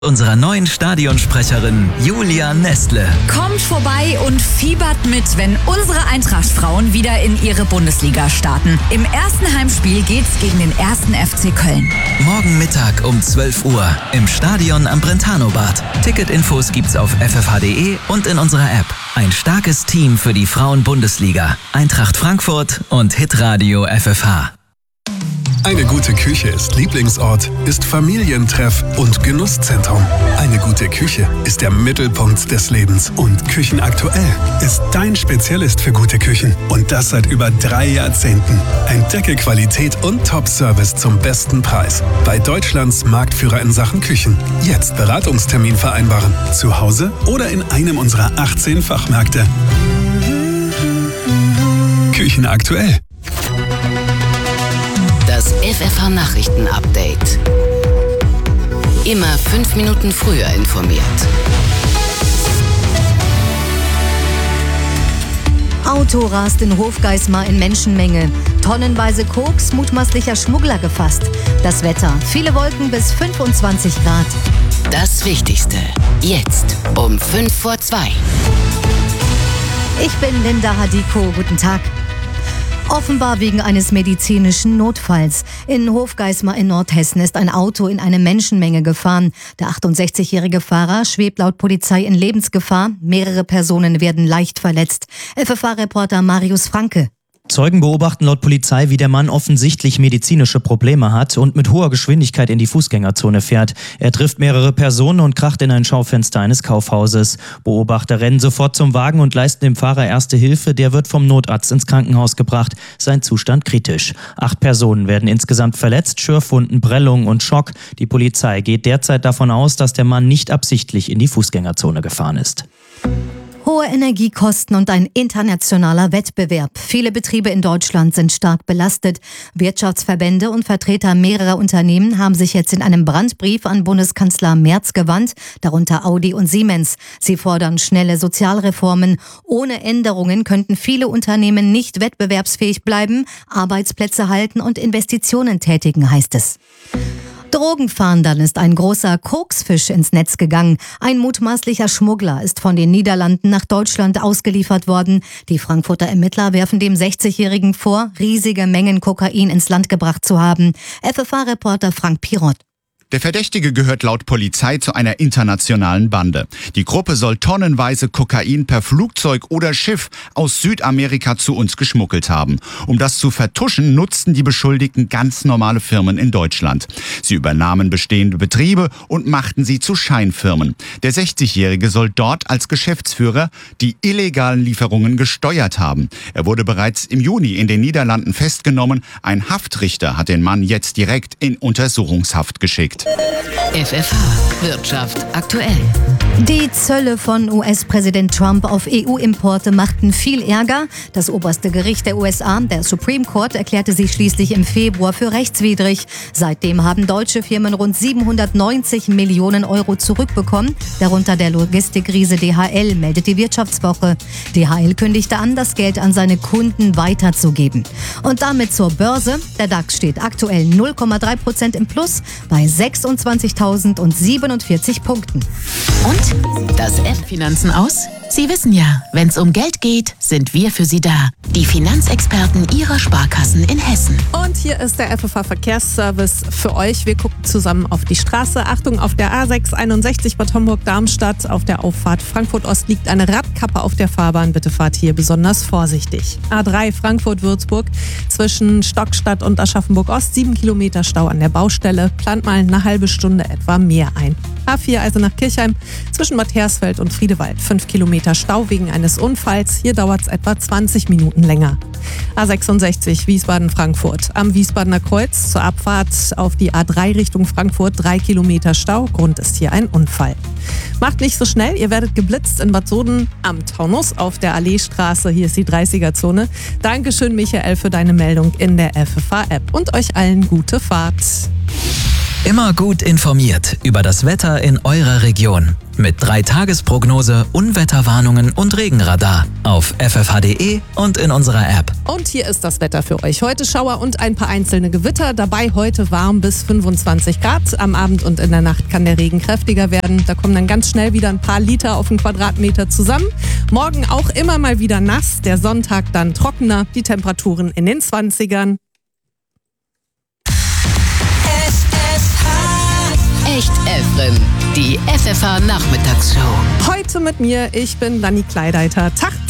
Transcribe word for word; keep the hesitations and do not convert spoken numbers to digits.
Unserer neuen Stadionsprecherin Julia Nestle. Kommt vorbei und fiebert mit, wenn unsere Eintracht-Frauen wieder in ihre Bundesliga starten. Im ersten Heimspiel geht's gegen den ersten F C Köln. Morgen Mittag um zwölf Uhr im Stadion am Brentano-Bad. Ticketinfos gibt's auf f f h punkt d e und in unserer App. Ein starkes Team für die Frauen-Bundesliga. Eintracht Frankfurt und Hitradio F F H. Eine gute Küche ist Lieblingsort, ist Familientreff und Genusszentrum. Eine gute Küche ist der Mittelpunkt des Lebens. Und Küchenaktuell ist dein Spezialist für gute Küchen. Und das seit über drei Jahrzehnten. Entdecke Qualität und Top-Service zum besten Preis. Bei Deutschlands Marktführer in Sachen Küchen. Jetzt Beratungstermin vereinbaren. Zu Hause oder in einem unserer achtzehn Fachmärkte. Küchenaktuell. Das F F H-Nachrichten-Update. Immer fünf Minuten früher informiert. Auto rast in Hofgeismar in Menschenmenge. Tonnenweise Koks, mutmaßlicher Schmuggler gefasst. Das Wetter, viele Wolken bis fünfundzwanzig Grad. Das Wichtigste, jetzt um fünf vor zwei. Ich bin Linda Hadiko, guten Tag. Offenbar wegen eines medizinischen Notfalls. In Hofgeismar in Nordhessen ist ein Auto in eine Menschenmenge gefahren. Der achtundsechzigjährige Fahrer schwebt laut Polizei in Lebensgefahr. Mehrere Personen werden leicht verletzt. F F H-Reporter Marius Franke. Zeugen beobachten laut Polizei, wie der Mann offensichtlich medizinische Probleme hat und mit hoher Geschwindigkeit in die Fußgängerzone fährt. Er trifft mehrere Personen und kracht in ein Schaufenster eines Kaufhauses. Beobachter rennen sofort zum Wagen und leisten dem Fahrer erste Hilfe. Der wird vom Notarzt ins Krankenhaus gebracht. Sein Zustand kritisch. Acht Personen werden insgesamt verletzt, Schürfwunden, Prellungen und Schock. Die Polizei geht derzeit davon aus, dass der Mann nicht absichtlich in die Fußgängerzone gefahren ist. Hohe Energiekosten und ein internationaler Wettbewerb. Viele Betriebe in Deutschland sind stark belastet. Wirtschaftsverbände und Vertreter mehrerer Unternehmen haben sich jetzt in einem Brandbrief an Bundeskanzler Merz gewandt, darunter Audi und Siemens. Sie fordern schnelle Sozialreformen. Ohne Änderungen könnten viele Unternehmen nicht wettbewerbsfähig bleiben, Arbeitsplätze halten und Investitionen tätigen, heißt es. Drogenfahndern ist ein großer Koksfisch ins Netz gegangen. Ein mutmaßlicher Schmuggler ist von den Niederlanden nach Deutschland ausgeliefert worden. Die Frankfurter Ermittler werfen dem sechzigjährigen vor, riesige Mengen Kokain ins Land gebracht zu haben. F F H-Reporter Frank Pirot. Der Verdächtige gehört laut Polizei zu einer internationalen Bande. Die Gruppe soll tonnenweise Kokain per Flugzeug oder Schiff aus Südamerika zu uns geschmuggelt haben. Um das zu vertuschen, nutzten die Beschuldigten ganz normale Firmen in Deutschland. Sie übernahmen bestehende Betriebe und machten sie zu Scheinfirmen. Der sechzigjährige soll dort als Geschäftsführer die illegalen Lieferungen gesteuert haben. Er wurde bereits im Juni in den Niederlanden festgenommen. Ein Haftrichter hat den Mann jetzt direkt in Untersuchungshaft geschickt. F F H Wirtschaft aktuell. Die Zölle von U S-Präsident Trump auf E U-Importe machten viel Ärger. Das oberste Gericht der U S A, der Supreme Court, erklärte sie schließlich im Februar für rechtswidrig. Seitdem haben deutsche Firmen rund siebenhundertneunzig Millionen Euro zurückbekommen, darunter der Logistikriese D H L, meldet die Wirtschaftswoche. D H L kündigte an, das Geld an seine Kunden weiterzugeben. Und damit zur Börse. Der DAX steht aktuell null Komma drei Prozent im Plus bei sechsundzwanzigtausendsiebenundvierzig Punkten. Und das F Finanzen aus? Sie wissen ja, wenn es um Geld geht, sind wir für Sie da. Die Finanzexperten Ihrer Sparkassen in Hessen. Und hier ist der F F H-Verkehrsservice für euch. Wir gucken zusammen auf die Straße. Achtung, auf der A sechs einundsechzig Bad Homburg-Darmstadt. Auf der Auffahrt Frankfurt-Ost liegt eine Radkappe auf der Fahrbahn. Bitte fahrt hier besonders vorsichtig. A drei Frankfurt-Würzburg zwischen Stockstadt und Aschaffenburg-Ost. Sieben Kilometer Stau an der Baustelle. Plant mal eine halbe Stunde etwa mehr ein. A vier Eisenach-Kirchheim zwischen Bad Hersfeld und Friedewald. Fünf Kilometer Stau wegen eines Unfalls. Hier dauert es etwa zwanzig Minuten länger. A sechsundsechzig Wiesbaden-Frankfurt. Am Wiesbadener Kreuz zur Abfahrt auf die A drei Richtung Frankfurt. Drei Kilometer Stau. Grund ist hier ein Unfall. Macht nicht so schnell. Ihr werdet geblitzt in Bad Soden am Taunus auf der Alleestraße. Hier ist die dreißiger-Zone. Dankeschön, Michael, für deine Meldung in der F F H-App. Und euch allen gute Fahrt. Immer gut informiert über das Wetter in eurer Region. Mit drei Tagesprognose, Unwetterwarnungen und Regenradar. Auf f f h punkt d e und in unserer App. Und hier ist das Wetter für euch. Heute Schauer und ein paar einzelne Gewitter. Dabei heute warm bis fünfundzwanzig Grad. Am Abend und in der Nacht kann der Regen kräftiger werden. Da kommen dann ganz schnell wieder ein paar Liter auf den Quadratmeter zusammen. Morgen auch immer mal wieder nass. Der Sonntag dann trockener. Die Temperaturen in den zwanzigern. Echt Efren, die F F H-Nachmittagsshow. Heute mit mir, ich bin Dani Kleideiter. Tag